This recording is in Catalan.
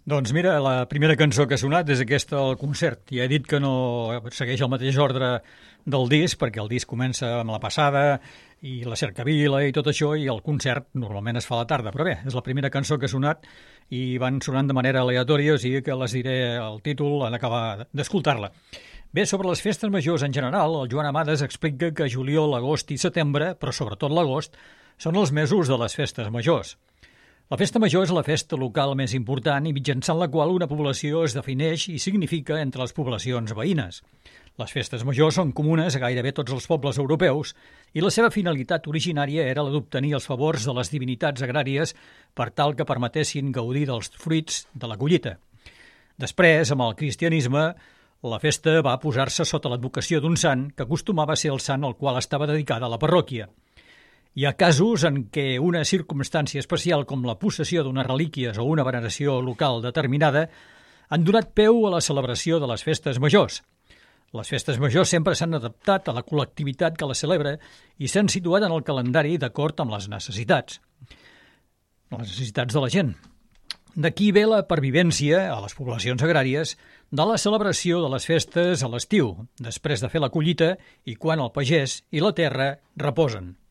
Doncs mira, la primera cançó que ha sonat és aquesta, el concert. Ja he dit que no segueix el mateix ordre del disc, perquè el disc comença amb la passada i la cercavila i tot això, i el concert normalment es fa a la tarda. Però bé, és la primera cançó que ha sonat i van sonant de manera aleatòria, o sigui que les diré el títol en acabar d'escoltar-la. Bé, sobre les festes majors en general, el Joan Amades explica que juliol, agost i setembre, però sobretot l'agost, són els mesos de les festes majors. La festa major és la festa local més important i mitjançant la qual una població es defineix i significa entre les poblacions veïnes. Les festes majors són comunes a gairebé tots els pobles europeus i la seva finalitat originària era la d'obtenir els favors de les divinitats agràries per tal que permetessin gaudir dels fruits de la collita. Després, amb el cristianisme, la festa va posar-se sota l'advocació d'un sant que acostumava a ser el sant al qual estava dedicada la parròquia. Hi ha casos en què una circumstància especial com la possessió d'unes relíquies o una veneració local determinada han donat peu a la celebració de les festes majors. Les festes majors sempre s'han adaptat a la col·lectivitat que les celebra i s'han situat en el calendari d'acord amb les necessitats de la gent. D'aquí ve la pervivència a les poblacions agràries de la celebració de les festes a l'estiu, després de fer la collita i quan el pagès i la terra reposen.